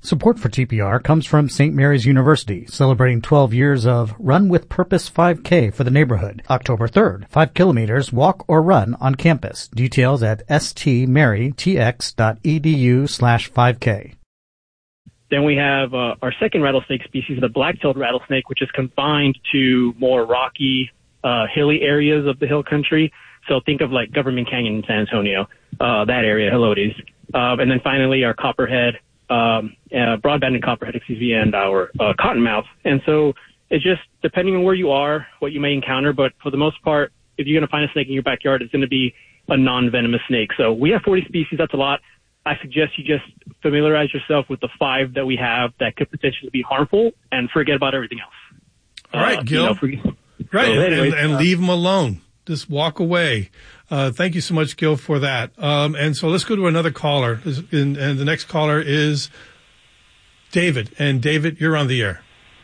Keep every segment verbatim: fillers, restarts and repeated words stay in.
Support for T P R comes from Saint Mary's University, celebrating twelve years of Run with Purpose five K for the neighborhood. October third, five kilometers, walk or run on campus. Details at stmarytx.edu slash 5K. Then we have uh, our second rattlesnake species, the black-tailed rattlesnake, which is confined to more rocky, uh, hilly areas of the hill country. So think of like Government Canyon in San Antonio, uh, that area, Helotes. Um, and then finally our copperhead, um, uh, broad-banded copperhead, excuse me, and our uh, cottonmouth. And so it's just depending on where you are, what you may encounter. But for the most part, if you're going to find a snake in your backyard, it's going to be a non-venomous snake. So we have forty species. That's a lot. I suggest you just familiarize yourself with the five that we have that could potentially be harmful and forget about everything else. All right, uh, Gil. You know, for, right, so anyways, and, and uh, leave them alone. Just walk away. Uh, thank you so much, Gil, for that. Um, and so let's go to another caller. And, and the next caller is David. And David, you're on the air.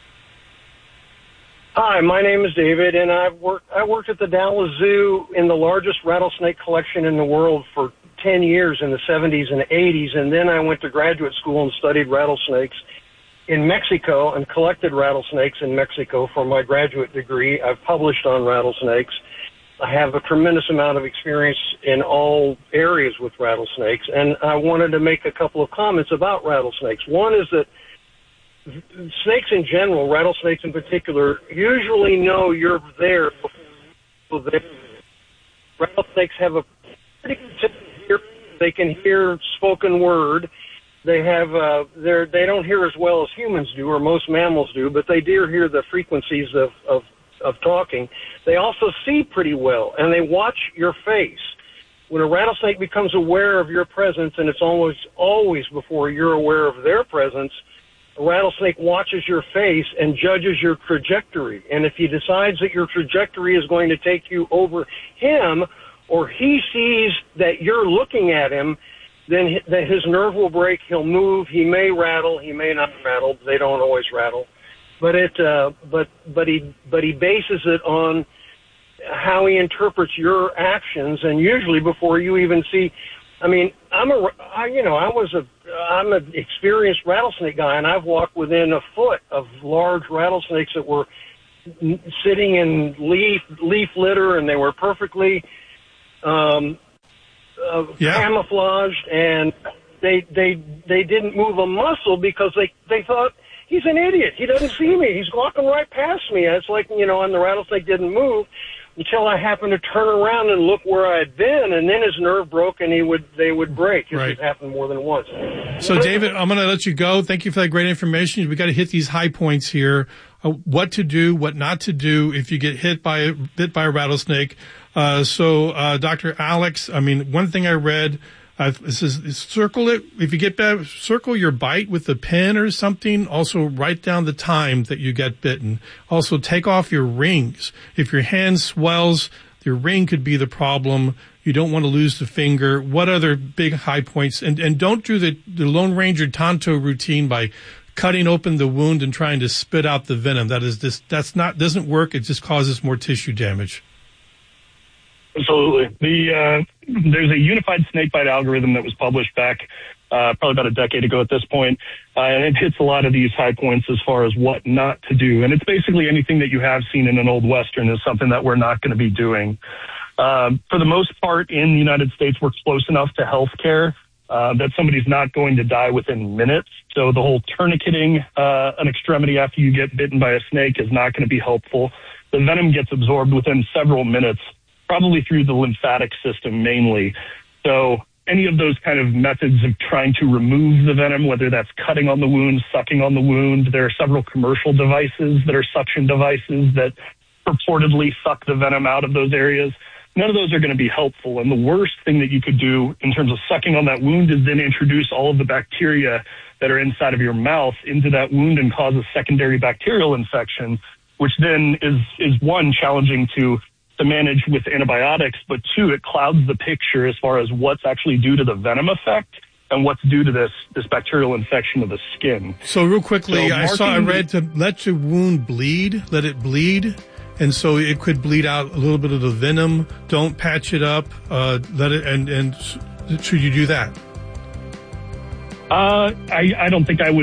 Hi, my name is David, and I've worked, I worked at the Dallas Zoo in the largest rattlesnake collection in the world for ten years in the seventies and eighties, and then I went to graduate school and studied rattlesnakes in Mexico and collected rattlesnakes in Mexico for my graduate degree. I've published on rattlesnakes. I have a tremendous amount of experience in all areas with rattlesnakes, and I wanted to make a couple of comments about rattlesnakes. One is that snakes in general, rattlesnakes in particular, usually know you're there before they're there. Rattlesnakes have a pretty good sense of hearing. They can hear spoken word. They have uh, they're they don't hear as well as humans do, or most mammals do, but they do hear the frequencies of, of of talking. They also see pretty well, and they watch your face. When a rattlesnake becomes aware of your presence, and it's almost always before you're aware of their presence, a rattlesnake watches your face and judges your trajectory. And if he decides that your trajectory is going to take you over him, or he sees that you're looking at him, then his nerve will break. He'll move. He may rattle. He may not rattle. They don't always rattle. But it, uh, but, but he, but he bases it on how he interprets your actions, and usually before you even see. I mean, I'm a, I, you know, I was a, I'm an experienced rattlesnake guy, and I've walked within a foot of large rattlesnakes that were sitting in leaf, leaf litter, and they were perfectly, um, uh, yeah. camouflaged, and they, they, they didn't move a muscle because they, they thought, he's an idiot. He doesn't see me. He's walking right past me. It's like, you know, and the rattlesnake didn't move until I happened to turn around and look where I'd been, and then his nerve broke, and he would they would break. This right. has happened more than once. So, David, I'm going to let you go. Thank you for that great information. We got to hit these high points here. Uh, what to do, what not to do if you get hit by bit by a rattlesnake. Uh, so, uh, Doctor Alex, I mean, one thing I read. Uh, it says circle it. If you get bit, circle your bite with a pen or something. Also write down the time that you get bitten. Also take off your rings. If your hand swells, your ring could be the problem. You don't want to lose the finger. What other big high points? And, and don't do the, the Lone Ranger Tonto routine by cutting open the wound and trying to spit out the venom. That is this, that's not, doesn't work. It just causes more tissue damage. Absolutely. The uh, there's a unified snakebite algorithm that was published back uh, probably about a decade ago at this point, uh, and it hits a lot of these high points as far as what not to do. And it's basically anything that you have seen in an old Western is something that we're not going to be doing. Uh, for the most part, in the United States, we're close enough to healthcare uh, that somebody's not going to die within minutes. So the whole tourniqueting uh, an extremity after you get bitten by a snake is not going to be helpful. The venom gets absorbed within several minutes, probably through the lymphatic system mainly. So any of those kind of methods of trying to remove the venom, whether that's cutting on the wound, sucking on the wound, there are several commercial devices that are suction devices that purportedly suck the venom out of those areas. None of those are going to be helpful. And the worst thing that you could do in terms of sucking on that wound is then introduce all of the bacteria that are inside of your mouth into that wound and cause a secondary bacterial infection, which then is, is one, challenging to to manage with antibiotics, but two, it clouds the picture as far as what's actually due to the venom effect and what's due to this this bacterial infection of the skin. So real quickly, so I saw, I read to let your wound bleed, let it bleed, and so it could bleed out a little bit of the venom. Don't patch it up, uh, let it, and, and should you do that? Uh, I, I don't think I would